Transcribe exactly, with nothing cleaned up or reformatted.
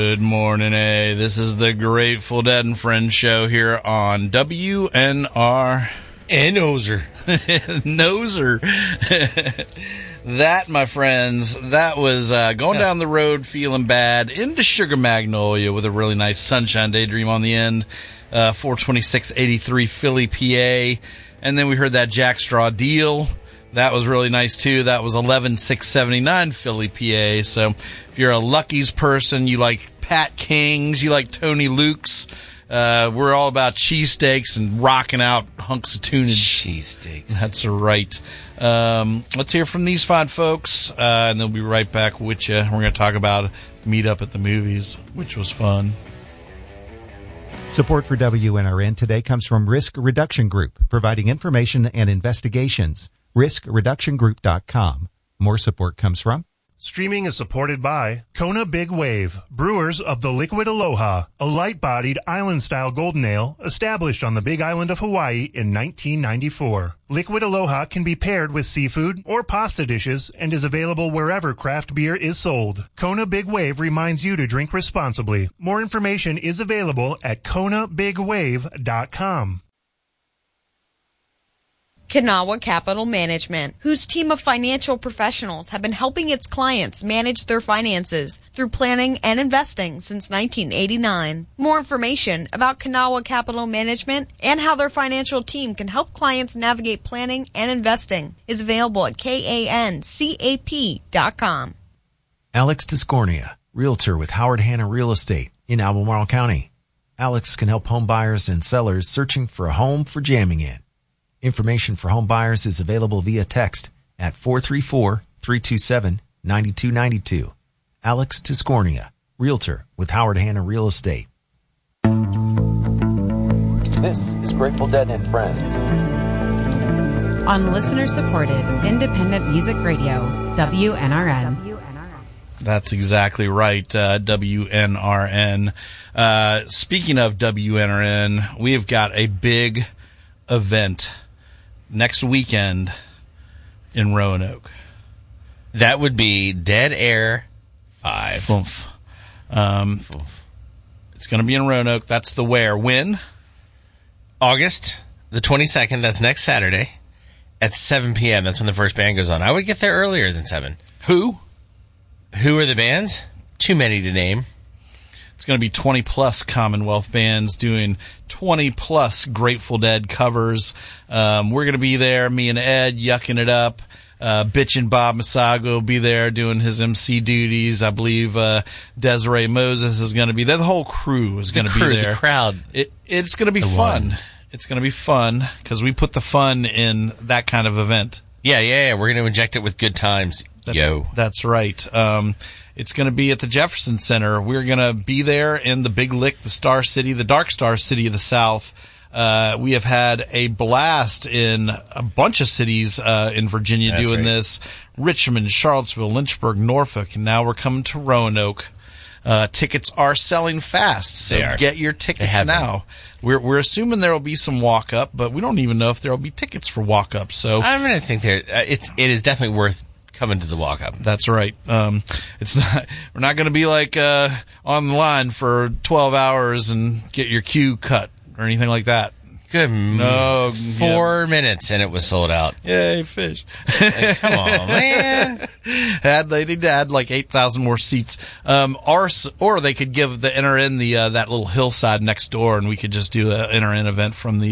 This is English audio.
Good morning, eh? This is the Grateful Dead and Friends show here on W N R. And Noser. Noser. That, my friends, that was uh, going down the road feeling bad into Sugar Magnolia with a really nice Sunshine Daydream on the end. Uh, four twenty-six eighty-three Philly, P A. And then we heard that Jackstraw Deal. That was really nice, too. That was eleven six seventy-nine Philly, P A. So if you're a Lucky's person, you like Pat Kings, you like Tony Luke's, uh, we're all about cheesesteaks and rocking out hunks of tuna. Cheesesteaks. That's right. Um, let's hear from these fine folks, uh, and they'll be right back with you. We're going to talk about Meet Up at the Movies, which was fun. Support for W N R N today comes from Risk Reduction Group, providing information and investigations. risk reduction group dot com. More support comes from... Streaming is supported by Kona Big Wave, brewers of the Liquid Aloha, a light-bodied island-style golden ale established on the Big Island of Hawaii in nineteen ninety-four. Liquid Aloha can be paired with seafood or pasta dishes and is available wherever craft beer is sold. Kona Big Wave reminds you to drink responsibly. More information is available at kona big wave dot com. Kanawha Capital Management, whose team of financial professionals have been helping its clients manage their finances through planning and investing since nineteen eighty-nine. More information about Kanawha Capital Management and how their financial team can help clients navigate planning and investing is available at kancap dot com. Alex Tiscornia, Realtor with Howard Hanna Real Estate in Albemarle County. Alex can help home buyers and sellers searching for a home for jamming in. Information for home buyers is available via text at four three four, three two seven, nine two nine two. Alex Tiscornia, Realtor with Howard Hanna Real Estate. This is Grateful Dead and Friends. On listener-supported, independent music radio, W N R N. That's exactly right, uh, W N R N. Uh, speaking of W N R N, we have got a big event next weekend in Roanoke. That would be Dead Air five. Foof. Um, Foof. It's going to be in Roanoke. That's the where. When? August the twenty-second. That's next Saturday at seven p.m. That's when the first band goes on. I would get there earlier than seven. Who? Who are the bands? Too many to name. It's going to be twenty plus Commonwealth bands doing twenty plus Grateful Dead covers. Um, we're going to be there, me and Ed, yucking it up. Uh, Bitch and Bob Masago will be there doing his M C duties. I believe uh, Desiree Moses is going to be there. The whole crew is going to be there. The crowd. It, it's going to be the fun. one. It's going to be fun because we put the fun in that kind of event. Yeah, yeah, yeah. We're going to inject it with good times. That, Yo. That's right. Um, it's going to be at the Jefferson Center. We're going to be there in the Big Lick, the Star City, the Dark Star City of the South. Uh, we have had a blast in a bunch of cities uh, in Virginia That's doing right. this. Richmond, Charlottesville, Lynchburg, Norfolk, and now we're coming to Roanoke. Uh, tickets are selling fast, so They are. get your tickets now. We're we're assuming there will be some walk up, but we don't even know if there will be tickets for walk up. So I'm going to think there. Uh, it's it is definitely worth coming to the walk up. that's right. Um, it's not. We're not going to be like uh, on the line for twelve hours and get your queue cut or anything like that. Good. No, Four minutes and it was sold out. Yay, fish! Like, come on, man. Had they need to add like eight thousand more seats, um, or or they could give the N R N the uh, that little hillside next door, and we could just do an N R N event from the